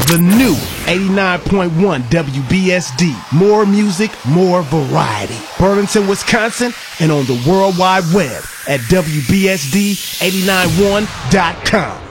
The new 89.1 WBSD. More music, more variety. Burlington, Wisconsin, and on the World Wide Web at WBSD891.com.